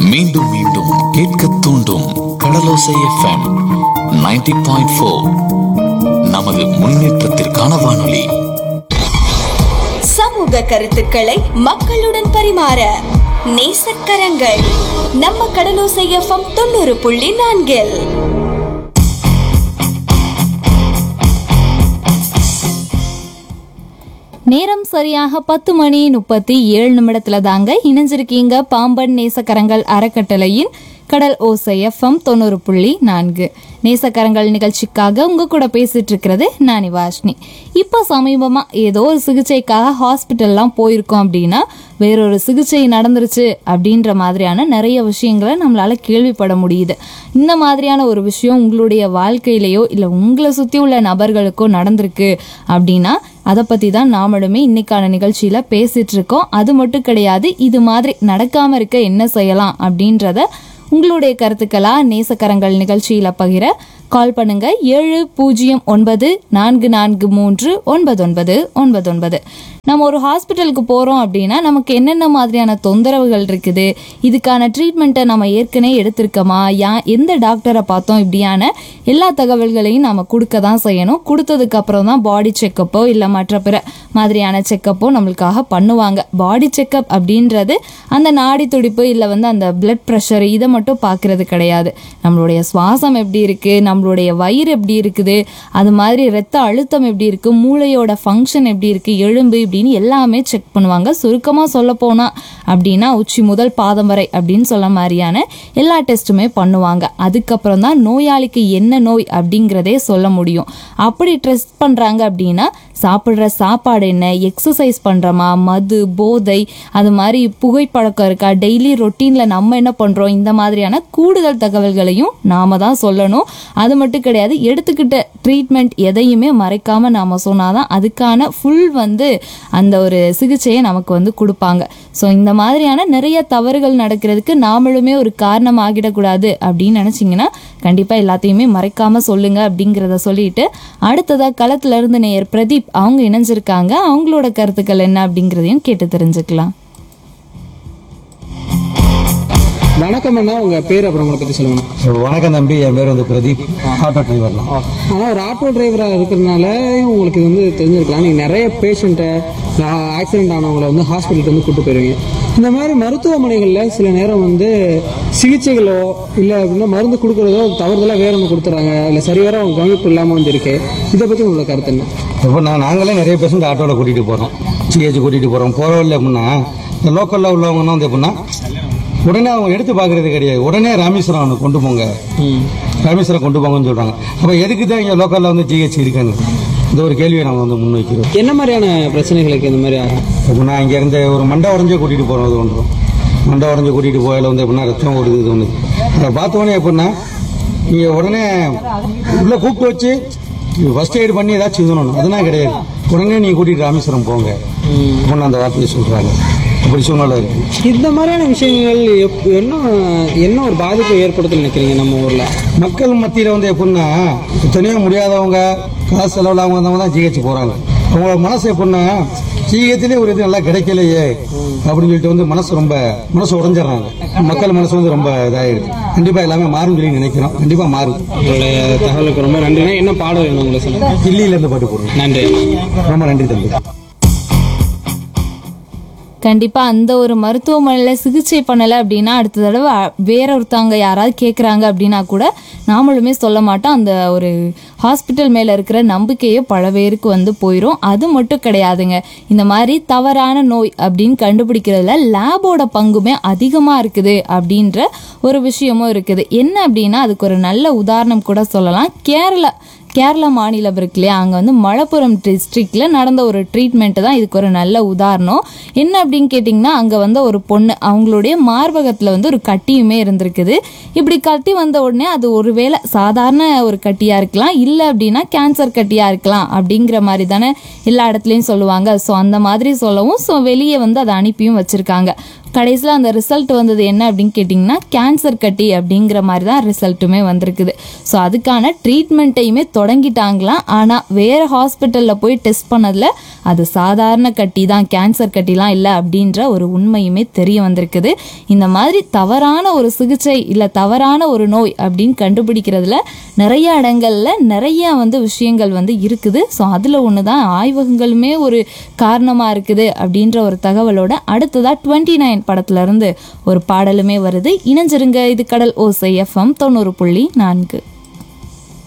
மீண்டும் மீண்டும் கேட்க தூண்டும் கடலோசை எஃப்எம் 90.4. நமது முன்னேற்றத்திற்கான வானொலி. சமூக கருத்துக்களை மக்களுடன் பரிமாற நேசக்கரங்கள் நம்ம கடலோசை எஃப்எம் 90.4. நேரம் சரியாக 10:37 தாங்க இணைஞ்சிருக்கீங்க பாம்பன் நேசக்கரங்கள் அறக்கட்டளையின் கடல் ஓசை எஃப்எம் 90.4 நேசக்கரங்கள் நிகழ்ச்சிக்காக உங்க கூட பேசிட்டு இருக்கிறது நானி வாஷ்னி. இப்போ சமீபமா ஏதோ ஒரு சிகிச்சைக்காக ஹாஸ்பிட்டல்லாம் போயிருக்கோம் அப்படின்னா வேறொரு சிகிச்சை நடந்துருச்சு அப்படின்ற மாதிரியான நிறைய விஷயங்களை நம்மளால கேள்விப்பட முடியுது. இந்த மாதிரியான ஒரு விஷயம் உங்களுடைய வாழ்க்கையிலேயோ இல்லை உங்களை சுற்றி உள்ள நபர்களுக்கோ நடந்திருக்கு அப்படின்னா அதை பற்றி தான் நாமளுமே இன்னைக்கான நிகழ்ச்சியில் பேசிட்டு இருக்கோம். அது மட்டும் கிடையாது, இது மாதிரி நடக்காமல் இருக்க என்ன செய்யலாம் அப்படின்றத உங்களுடைய கருத்துக்களா நேசக்கரங்கள் நிகழ்ச்சியில பகிர கால் பண்ணுங்க. 7094439999. நம்ம ஒரு ஹாஸ்பிட்டலுக்கு போறோம் அப்படின்னா நமக்கு என்னென்ன மாதிரியான தொந்தரவுகள் இருக்குது, இதுக்கான ட்ரீட்மெண்ட்டை நம்ம ஏற்கனவே எடுத்திருக்கோமா, எந்த டாக்டரை பார்த்தோம், இப்படியான எல்லா தகவல்களையும் நம்ம கொடுக்க தான் செய்யணும். கொடுத்ததுக்கு அப்புறம் தான் பாடி செக்கப்போ இல்லை மற்ற பிற மாதிரியான செக்கப்போ நம்மளுக்காக பண்ணுவாங்க. பாடி செக்கப் அப்படின்றது அந்த நாடி துடிப்பு இல்லை அந்த பிளட் ப்ரெஷர் இதை மட்டும் பார்க்கறது கிடையாது. நம்மளுடைய சுவாசம் எப்படி இருக்கு, நம்மளுடைய வயிறு எப்படி இருக்குது, அது மாதிரி ரத்த அழுத்தம் எப்படி இருக்கு, மூளையோட ஃபங்க்ஷன் எப்படி இருக்கு, எலும்பு இப்படின்னு எல்லாமே செக் பண்ணுவாங்க. சுருக்கமா சொல்ல போனா அப்படின்னா உச்சி முதல் பாதம் வரை அப்படின்னு சொல்ல மாதிரியான எல்லா டெஸ்ட்டுமே பண்ணுவாங்க. அதுக்கப்புறம் தான் நோயாளிக்கு என்ன நோய் அப்படிங்கிறதே சொல்ல முடியும். அப்படி டெஸ்ட் பண்றாங்க அப்படின்னா சாப்பிட்ற சாப்பாடு என்ன, எக்ஸசைஸ் பண்றோமா, மது போதை அது மாதிரி புகைப்பழக்கம் இருக்கா, டெய்லி ரொட்டீன்ல நம்ம என்ன பண்றோம், இந்த மாதிரியான கூடுதல் தகவல்களையும் நாம தான் சொல்லணும். அது மட்டும் கிடையாது, எடுத்துக்கிட்ட ட்ரீட்மெண்ட் எதையுமே மறைக்காம நாம சொன்னாதான் அதுக்கான ஃபுல் அந்த ஒரு சிகிச்சையை நமக்கு கொடுப்பாங்க. ஸோ இந்த மாதிரியான நிறைய தவறுகள் நடக்கிறதுக்கு நாமளுமே ஒரு காரணம் ஆகிடக்கூடாது அப்படின்னு நினைச்சிங்கன்னா கண்டிப்பா எல்லாத்தையுமே மறைக்காம சொல்லுங்க அப்படிங்கிறத சொல்லிட்டு அடுத்ததா களத்துல இருந்து நேயர் பிரதீப் அவங்க இணைஞ்சிருக்காங்க. அவங்களோட கருத்துக்கள் என்ன அப்படிங்கிறதையும் கேட்டு தெரிஞ்சுக்கலாம். வணக்கம் அண்ணா, உங்க பேர் அப்புறம் உங்களை பத்தி சொல்லுங்க. வணக்கம் தம்பி, என் பேர் பிரதீப், ஆட்டோ டிரைவர் தான். ஆனால் ஒரு ஆட்டோ டிரைவரா இருக்கிறதுனால உங்களுக்கு தெரிஞ்சிருக்கலாம், நீங்க நிறைய பேஷண்ட்டை ஆக்சிடென்ட் ஆனவங்களை ஹாஸ்பிட்டலுக்கு கூட்டு போயிருவீங்க. இந்த மாதிரி மருத்துவமனைகளில் சில நேரம் சிகிச்சைகளோ இல்லை அப்படின்னா மருந்து கொடுக்குறதோ தவறுதலாக வேற ஒன்று கொடுத்துறாங்க, இல்லை சரிவர அவங்க கவனிப்பு இல்லாமல் இருக்கு. இதை பற்றி உங்களோட கருத்து என்ன? இப்போ நாங்களே நிறைய பேஷண்ட் ஆட்டோவில் கூட்டிகிட்டு போகிறோம், சிஹெச் கூட்டிகிட்டு போகிறோம். போகிறோம் இல்லை அப்படின்னா இந்த லோக்கலில் உள்ளவங்கன்னா எப்படின்னா உடனே அவங்க எடுத்து பார்க்கறது கிடையாது. உடனே ராமேஸ்வரம் கொண்டு போங்க, ராமேஸ்வரம் கொண்டு போங்கன்னு சொல்கிறாங்க. அப்போ எதுக்கு தான் இங்கே லோக்கலில் ஜிஹெச் இருக்குன்னு இந்த ஒரு கேள்வியை நாங்கள் முன்வைக்கிறோம். என்ன மாதிரியான பிரச்சனைகளுக்கு இந்த மாதிரி எப்படின்னா இங்கேருந்து ஒரு மண்டை உடஞ்சே கூட்டிகிட்டு போகிறோம். அது ஒன்றும் மண்டை உடஞ்சி கூட்டிகிட்டு போயில எப்படின்னா ரத்தம் ஓடுது. இது ஒன்று அதை பார்த்தோன்னே எப்படின்னா நீங்கள் உடனே உள்ளே கூப்பிட்டு வச்சு ஃபர்ஸ்ட் எய்ட் பண்ணி ஏதாச்சும் சொல்லணும். அதெல்லாம் கிடையாது. உடனே நீங்கள் கூட்டிகிட்டு ராமேஸ்வரம் போங்க அப்படின்னு அந்த வார்த்தையை சொல்கிறாங்க. அப்படி சூழ்நிலை இருக்கு. இந்த மாதிரியான விஷயங்கள் என்ன ஒரு பாதிப்பை ஏற்படுத்த நினைக்கிறீங்க நம்ம ஊர்ல மக்கள் மத்தியில எப்படின்னா தனியாக முடியாதவங்க காசு செலவில்லாம வந்தவங்க தான் ஜிஹெச் போறாங்க. அவங்களோட மனசு எப்படின்னா ஜிஹெச்லேயே ஒரு இது நல்லா கிடைக்கலையே அப்படின்னு சொல்லிட்டு மனசு உடஞ்சிடறாங்க. மக்கள் மனசு ரொம்ப இதாகிடுது. கண்டிப்பா எல்லாமே மாறும் சொல்லி நினைக்கிறோம். கண்டிப்பா மாறும். உங்களுடைய தகவலுக்கு ரொம்ப நன்றி. என்ன பாடம் வேணும் உங்களை சொல்லுங்க. தில்லியில இருந்து பாட்டு போடுறோம். நன்றி, ரொம்ப நன்றி தம்பி. கண்டிப்பா அந்த ஒரு மருத்துவமனையில சிகிச்சை பண்ணல அப்படின்னா அடுத்த தடவை வேற ஒருத்தவங்க யாராவது கேட்குறாங்க அப்படின்னா கூட நாமளுமே சொல்ல மாட்டோம். அந்த ஒரு ஹாஸ்பிட்டல் மேல இருக்கிற நம்பிக்கையே பல பேருக்கு போயிடும். அது மட்டும் கிடையாதுங்க, இந்த மாதிரி தவறான நோய் அப்படின்னு கண்டுபிடிக்கிறதுல லேபோட பங்குமே அதிகமா இருக்குது அப்படின்ற ஒரு விஷயமும் இருக்குது. என்ன அப்படின்னா அதுக்கு ஒரு நல்ல உதாரணம் கூட சொல்லலாம். கேரளா மாநிலம் இருக்கு இல்லையா, அங்கே மலப்புரம் டிஸ்ட்ரிக்ட்ல நடந்த ஒரு ட்ரீட்மெண்ட் தான் இதுக்கு ஒரு நல்ல உதாரணம். என்ன அப்படின்னு கேட்டிங்கன்னா அங்கே ஒரு பொண்ணு அவங்களுடைய மார்பகத்தில் ஒரு கட்டியுமே இருந்திருக்குது. இப்படி கட்டி வந்த உடனே அது ஒருவேளை சாதாரண ஒரு கட்டியாக இருக்கலாம், இல்லை அப்படின்னா கேன்சர் கட்டியாக இருக்கலாம் அப்படிங்கிற மாதிரி தானே எல்லா இடத்துலையும் சொல்லுவாங்க. ஸோ அந்த மாதிரி சொல்லவும் ஸோ வெளியே அதை அனுப்பியும் வச்சுருக்காங்க. கடைசியில் அந்த ரிசல்ட் வந்தது என்ன அப்படின்னு கேட்டிங்கன்னா கேன்சர் கட்டி அப்படிங்கிற மாதிரி தான் ரிசல்ட்டுமே வந்திருக்குது. ஸோ அதுக்கான ட்ரீட்மெண்ட்டையுமே தொடங்கிட்டாங்களாம். ஆனால் வேறு ஹாஸ்பிட்டலில் போய் டெஸ்ட் பண்ணதில் அது சாதாரண கட்டி தான், கேன்சர் கட்டிலாம் இல்லை அப்படின்ற ஒரு உண்மையுமே தெரிய வந்திருக்குது. இந்த மாதிரி தவறான ஒரு சிகிச்சை இல்லை தவறான ஒரு நோய் அப்படின்னு கண்டுபிடிக்கிறதுல நிறைய இடங்கள்ல நிறைய விஷயங்கள் இருக்குது. ஸோ அதில் ஒன்று தான் ஆய்வகங்களுமே ஒரு காரணமாக இருக்குது அப்படின்ற ஒரு தகவலோட அடுத்ததாக 29 படத்துல இருந்து ஒரு பாடலுமே வருது. இணைஞ்சிருங்க, இது கடல் ஓசை FM 90.4.